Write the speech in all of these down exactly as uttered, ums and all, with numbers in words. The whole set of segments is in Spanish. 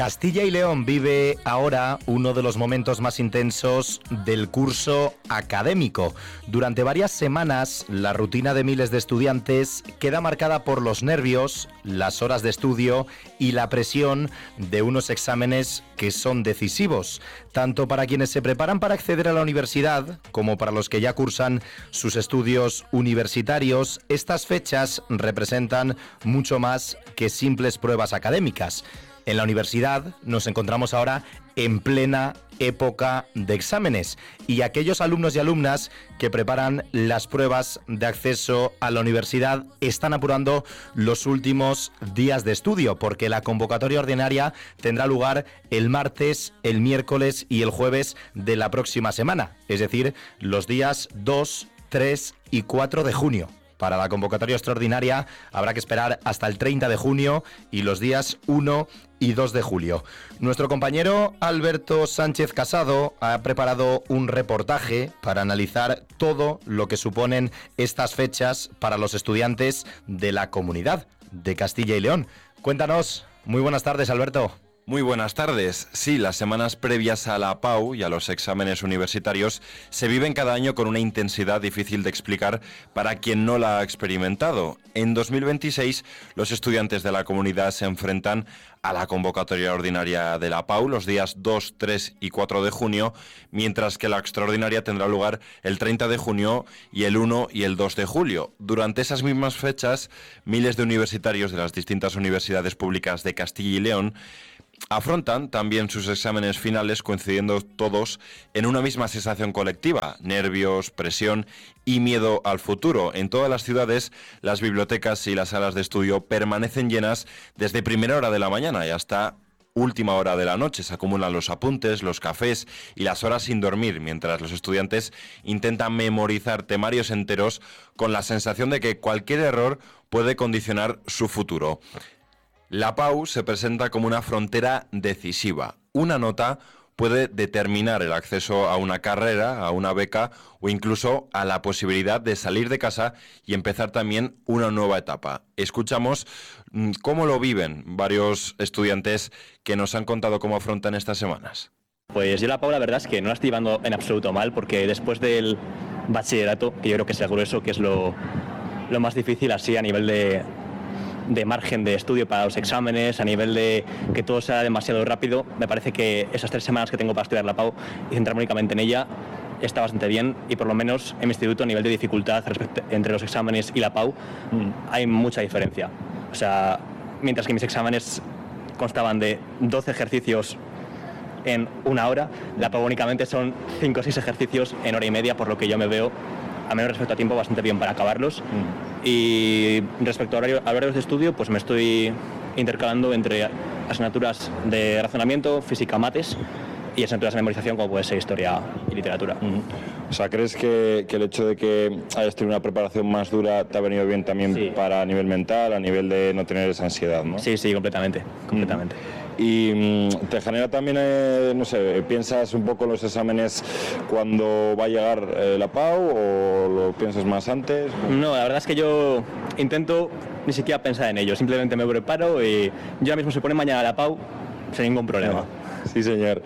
Castilla y León vive ahora uno de los momentos más intensos del curso académico. Durante varias semanas, la rutina de miles de estudiantes queda marcada por los nervios, las horas de estudio y la presión de unos exámenes que son decisivos, tanto para quienes se preparan para acceder a la universidad como para los que ya cursan sus estudios universitarios. Estas fechas representan mucho más que simples pruebas académicas. En la universidad nos encontramos ahora en plena época de exámenes y aquellos alumnos y alumnas que preparan las pruebas de acceso a la universidad están apurando los últimos días de estudio porque la convocatoria ordinaria tendrá lugar el martes, el miércoles y el jueves de la próxima semana, es decir, los días dos, tres y cuatro de junio. Para la convocatoria extraordinaria habrá que esperar hasta el treinta de junio y los días uno y dos de julio. Nuestro compañero Alberto Sánchez Casado ha preparado un reportaje para analizar todo lo que suponen estas fechas para los estudiantes de la comunidad de Castilla y León. Cuéntanos. Muy buenas tardes, Alberto. Muy buenas tardes. Sí, las semanas previas a la P A U y a los exámenes universitarios se viven cada año con una intensidad difícil de explicar para quien no la ha experimentado. En dos mil veintiséis, los estudiantes de la comunidad se enfrentan a la convocatoria ordinaria de la P A U los días dos, tres y cuatro de junio, mientras que la extraordinaria tendrá lugar el treinta de junio y el uno y el dos de julio. Durante esas mismas fechas, miles de universitarios de las distintas universidades públicas de Castilla y León afrontan también sus exámenes finales coincidiendo todos en una misma sensación colectiva, nervios, presión y miedo al futuro. En todas las ciudades, las bibliotecas y las salas de estudio permanecen llenas desde primera hora de la mañana y hasta última hora de la noche. Se acumulan los apuntes, los cafés y las horas sin dormir, mientras los estudiantes intentan memorizar temarios enteros con la sensación de que cualquier error puede condicionar su futuro. La P A U se presenta como una frontera decisiva. Una nota puede determinar el acceso a una carrera, a una beca o incluso a la posibilidad de salir de casa y empezar también una nueva etapa. Escuchamos cómo lo viven varios estudiantes que nos han contado cómo afrontan estas semanas. Pues yo la P A U la verdad es que no la estoy llevando en absoluto mal porque después del bachillerato, que yo creo que es el grueso, que es lo, lo más difícil así a nivel de... de margen de estudio para los exámenes, a nivel de que todo sea demasiado rápido, me parece que esas tres semanas que tengo para estudiar la P A U y centrarme únicamente en ella está bastante bien y por lo menos en mi instituto a nivel de dificultad respecto, entre los exámenes y la P A U mm. hay mucha diferencia. O sea, mientras que mis exámenes constaban de doce ejercicios en una hora, la P A U únicamente son cinco o seis ejercicios en hora y media, por lo que yo me veo, a menos respecto a tiempo, bastante bien para acabarlos. Mm. Y respecto a horario, a horarios de estudio, pues me estoy intercalando entre asignaturas de razonamiento, física, mates y asignaturas de memorización como puede ser historia y literatura. Mm. O sea, ¿crees que, que el hecho de que hayas tenido una preparación más dura te ha venido bien también sí. para a nivel mental, a nivel de no tener esa ansiedad, ¿no? Sí, sí, completamente, completamente. Mm. Y te genera también, eh, no sé, ¿piensas un poco en los exámenes cuando va a llegar eh, la P A U o lo piensas más antes? No, la verdad es que yo intento ni siquiera pensar en ello, simplemente me preparo y yo ahora mismo se pone mañana la P A U sin ningún problema. No. Sí, señor.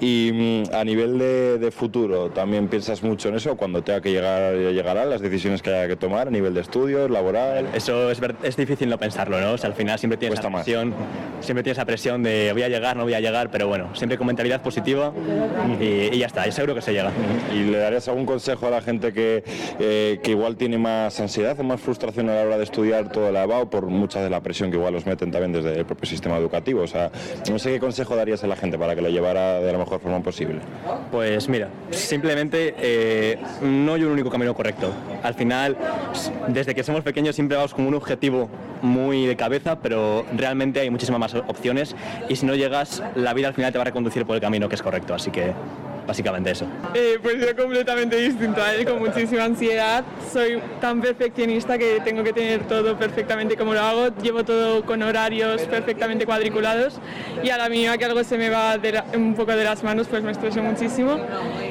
Y a nivel de, de futuro, ¿también piensas mucho en eso? Cuando tenga que llegar, llegarán las decisiones que haya que tomar a nivel de estudios, laboral. Eso es, es difícil no pensarlo, ¿no? O sea, al final siempre tienes esa presión, siempre tienes esa presión de voy a llegar, no voy a llegar, pero bueno, siempre con mentalidad positiva y, y ya está, y seguro que se llega. ¿Y le darías algún consejo a la gente que, eh, que igual tiene más ansiedad o más frustración a la hora de estudiar toda la P A U por mucha de la presión que igual los meten también desde el propio sistema educativo? O sea, no sé qué consejo darías a la gente para que lo llevara de la mejor forma posible. Pues mira, simplemente eh, no hay un único camino correcto. Al final, desde que somos pequeños siempre vamos con un objetivo muy de cabeza, pero realmente hay muchísimas más opciones y si no llegas, la vida al final te va a reconducir por el camino que es correcto, así que básicamente eso. Eh, pues yo completamente distinto a él, con muchísima ansiedad. Soy tan perfeccionista que tengo que tener todo perfectamente como lo hago. Llevo todo con horarios perfectamente cuadriculados y a la mínima que algo se me va de la, un poco de las manos, pues me estreso muchísimo.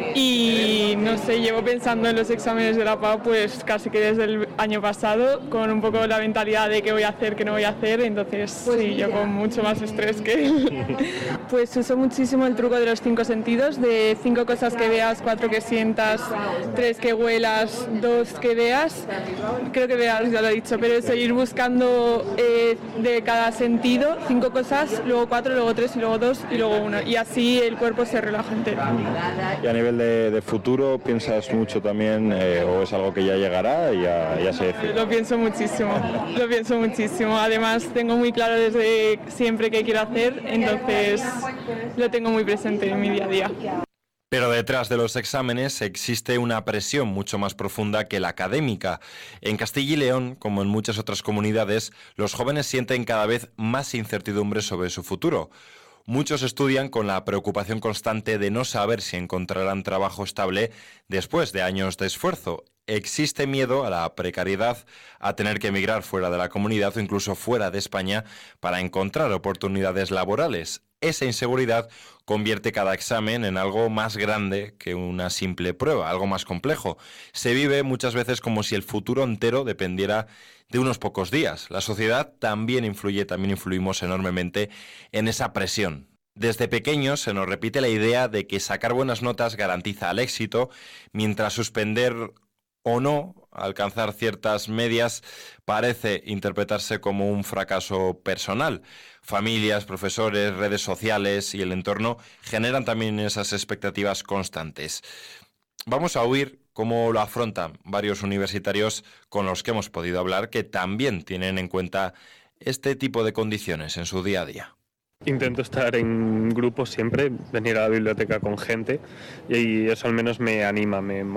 y no sé, llevo pensando en los exámenes de la PAU pues casi que desde el año pasado, con un poco la mentalidad de qué voy a hacer, qué no voy a hacer, entonces sí, yo con mucho más estrés que él. Pues uso muchísimo el truco de los cinco sentidos, de cinco cosas que veas, cuatro que sientas, tres que huelas, dos que veas, creo que veas, ya lo he dicho, pero es ir buscando eh, de cada sentido cinco cosas, luego cuatro, luego tres y luego dos y luego uno, y así el cuerpo se relaja entero. Y a nivel de, de futuro, ¿piensas mucho también eh, o es algo que ya llegará y ya, ya se decide? Lo pienso muchísimo, lo pienso muchísimo. Además, tengo muy claro desde siempre qué quiero hacer, entonces lo tengo muy presente en mi día a día. Pero detrás de los exámenes existe una presión mucho más profunda que la académica. En Castilla y León, como en muchas otras comunidades, los jóvenes sienten cada vez más incertidumbre sobre su futuro. Muchos estudian con la preocupación constante de no saber si encontrarán trabajo estable después de años de esfuerzo. Existe miedo a la precariedad, a tener que emigrar fuera de la comunidad o incluso fuera de España para encontrar oportunidades laborales. Esa inseguridad convierte cada examen en algo más grande que una simple prueba, algo más complejo. Se vive muchas veces como si el futuro entero dependiera de unos pocos días. La sociedad también influye, también influimos enormemente en esa presión. Desde pequeños se nos repite la idea de que sacar buenas notas garantiza el éxito, mientras suspender o no alcanzar ciertas medias parece interpretarse como un fracaso personal. Familias, profesores, redes sociales y el entorno generan también esas expectativas constantes. Vamos a oír cómo lo afrontan varios universitarios con los que hemos podido hablar, que también tienen en cuenta este tipo de condiciones en su día a día. Intento estar en grupos siempre, venir a la biblioteca con gente y eso al menos me anima, me